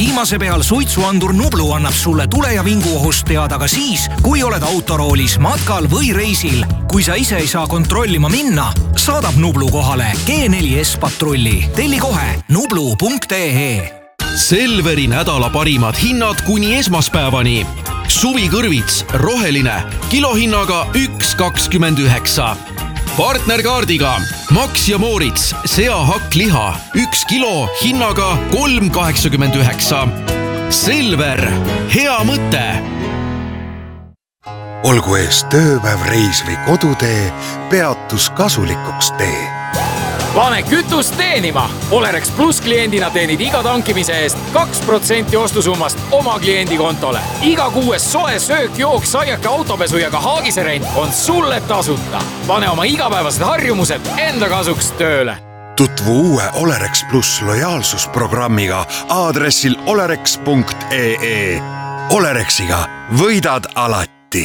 viimase peal suitsuandur Nublu annab sulle tule- ja vinguohust teada ka siis, kui oled autoroolis, matkal või reisil. Kui sa ise ei saa kontrollima minna, saadab Nublu kohale G4S patrulli. Telli kohe nublu.ee. Selveri nädala parimad hinnad kuni esmaspäevani. Suvikõrvits roheline kilohinnaga 1,29. Partnerkaardiga Max ja Moritz seahakkliha 1 kilo hinnaga 3,89. Selver, hea mõte! Olgu ees tööpäev, reis või kodutee, peatus kasulikuks tee. Pane kütust teenima! Olerex Plus kliendina teenid iga tankimise eest 2% ostusummast oma kliendi kontole. Iga kuues soe söök, jook, saiake, autopesu ja ka haagiserent on sulle tasuta. Pane oma igapäevased harjumused enda kasuks tööle. Tutvu uue Olerex Plus lojaalsusprogrammiga aadressil olerex.ee. Olerexiga võidad alati.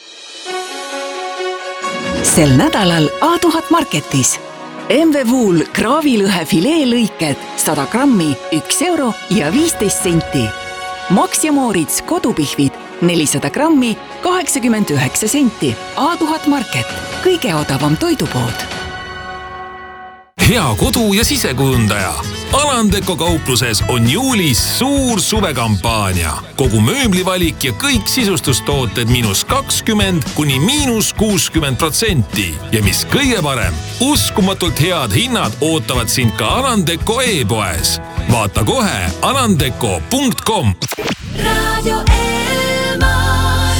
Sel nädalal A1000 Marketis MV Wool kraavilõhe fileelõiked 100 grammi 1 euro ja 15 senti. Max ja Moritz kodupihvid 400 grammi 89 senti. A1000 Market, kõige odavam toidupood. Hea kodu- ja sisekujundaja. Alandeko kaupluses on juulis suur suvekampaania. Kogu mööblivalik ja kõik sisustustooted -20 kuni -60%. Ja mis kõige parem, uskumatult head hinnad ootavad sind ka Alandeko e-poes. Vaata kohe alandeko.com. Radio Elmar.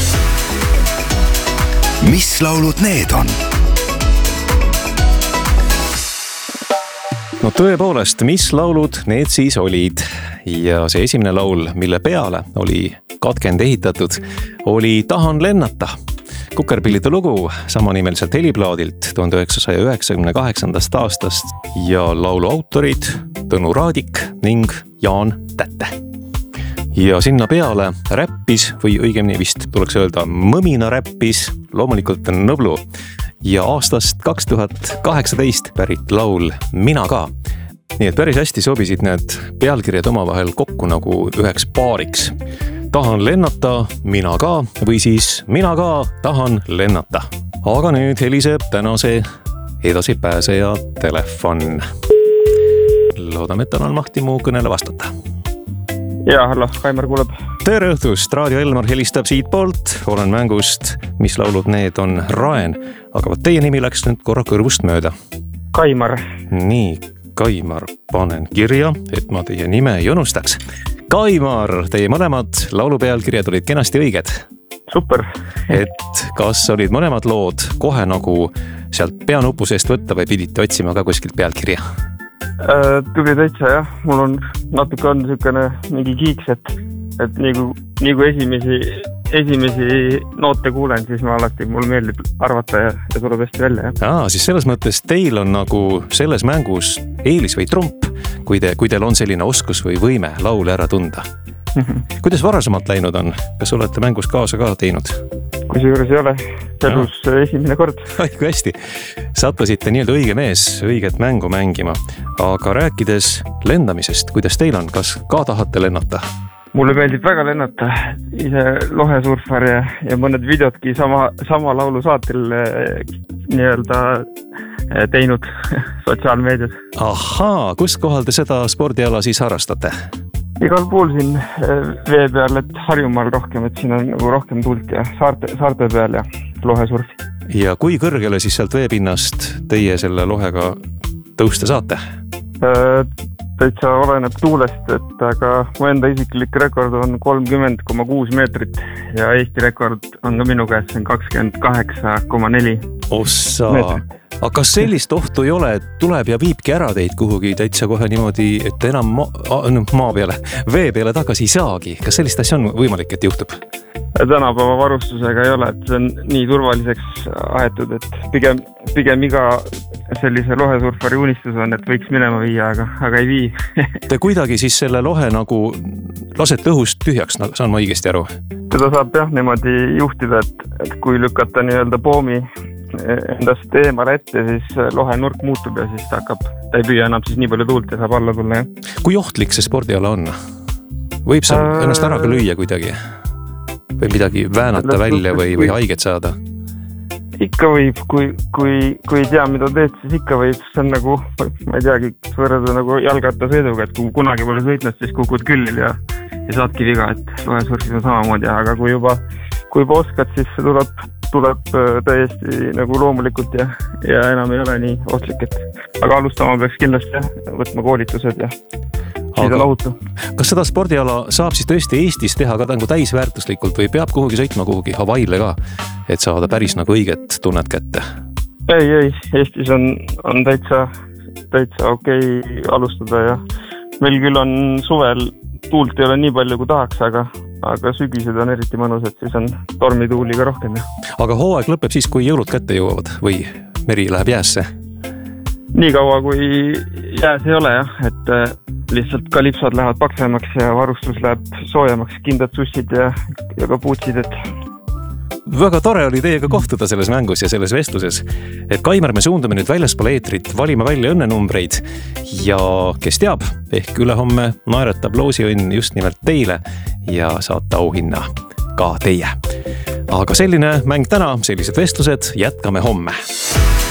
Mis laulud need on? No tõepoolest, mis laulud need siis olid? Ja see esimene laul, mille peale oli katkend ehitatud, oli Tahan lennata. Kukerpillide lugu samanimeliselt heliplaadilt 1998. aastast ja laulu autorid Tõnu Raadik ning Jaan Tätte. Ja sinna peale räppis, või õigemini vist tuleks öelda mõmina räppis, loomulikult Nõblu. Ja aastast 2018 pärit laul Mina ka. Nii et päris hästi sobisid need pealkirjad omavahel kokku nagu üheks paariks. Tahan lennata, mina ka, või siis mina ka tahan lennata. Aga nüüd heliseb tänase edasipääseja telefon. Loodame, et tänan mahti mu kõnele vastata. Ja, hallo, Kaimar kuuleb. Tere õhtust, Raadio Elmar helistab siit poolt. Olen mängust, mis laulud need on Raen. Aga teie nimi läks nüüd korra kõrvust mööda. Kaimar. Nii, Kaimar, panen kirja, et ma teie nime ei unustaks. Kaimar, teie mõlemad laulupealkirjad olid kenasti õiged. Super. Et kas olid mõlemad lood kohe nagu sealt peanupu seest võtta või pidite otsima ka kuskilt pealkirja? Tubli täitsa, jah. Mul on natuke on niisugune mingi kiiks, et nii kui esimesi noote kuulen, siis ma alati, mul meeldib arvata ja tuleb hästi välja, jah. Siis selles mõttes teil on nagu selles mängus eelis või trump, kui teil on selline oskus või võime laule ära tunda. Kuidas varasemalt läinud on? Kas olete mängus kaasa ka teinud? Kui see juures ei ole, elus esimene kord. Kui hästi. Sattusite nii-öelda õige mees õiget mängu mängima. Aga rääkides lendamisest, kuidas teil on? Kas ka tahate lennata? Mulle meeldib väga lennata. Ise lohesurfar ja mõned videotki sama laulu saatel nii-öelda teinud sotsiaalmeedias. Ahaa, kust kohal te seda spordiala siis harrastate? Igal pool siin vee peal, et Harjumaal rohkem, et siin on nagu rohkem tult ja saarte peal ja lohesurfi. Ja kui kõrgele siis sealt veepinnast teie selle lohega tõusta saate? Täitsa oleneb tuulest, et aga mu enda isiklik rekord on 30,6 meetrit ja Eesti rekord on ka minu käes, see on 28,4 meetrit. Aga kas sellist ohtu ei ole, et tuleb ja viibki ära teid kuhugi täitsa kohe niimoodi, et enam maa peale, vee peale tagasi ei saagi? Kas sellist asja on võimalik, et juhtub? Tänapäeva varustusega ei ole, et see on nii turvaliseks aetud, et pigem iga sellise lohesurfari unistus on, et võiks minema viia, aga ei vii. Te kuidagi siis selle lohe nagu lasete õhust tühjaks, saan ma õigesti aru? Teda saab jah niimoodi juhtida, et kui lükata nii-öelda poomi endast eemale ette, siis lohe nurk muutub ja siis ta ei püüa enam siis nii palju tuult ja saab alla tulla. Kui ohtlik see spordiala on? võib sa ennast ära ka lüüa kuidagi? Või midagi väänata välja või haiget saada? Ikka võib, kui ei tea, mida teed, siis ikka võib. See on nagu, ma ei teagi, võrrelda nagu jalgrattasõiduga, et kui kunagi pole sõitnud, siis kukud küllil ja saadki viga, et loesursis on samamoodi, aga kui juba oskad, siis see tuleb täiesti nagu loomulikult ja enam ei ole nii ohtlik, aga alustama peaks kindlasti võtma koolitused ja siis on ohutu. Kas seda spordiala saab siis tõesti Eestis teha ka nagu täisväärtuslikult või peab kuhugi sõitma kuhugi Hawaiile ka, et saada päris nagu õiget tunnet kätte? Ei, Eestis on täitsa okei alustada ja meil küll on suvel tuult ei ole nii palju kui tahaks, aga sügised on eriti mõnus, et siis on tormituuli ka rohkem. Aga hooaeg lõpeb siis, kui jõulud kätte jõuavad või meri läheb jäässe? Nii kaua, kui jääs ei ole, et lihtsalt kalipsad lähevad paksemaks ja varustus läheb soojemaks, kindad sussid ja ka puutsid, Väga tore oli teiega kohtuda selles mängus ja selles vestluses. Et Kaimar, me suundume nüüd väljaspool eetrit, valime välja õnnenumbreid ja kes teab, ehk ülehomme naeratab loosiõnn just nimelt teile ja saate auhinna ka teie. Aga selline mäng täna, sellised vestlused jätkame homme.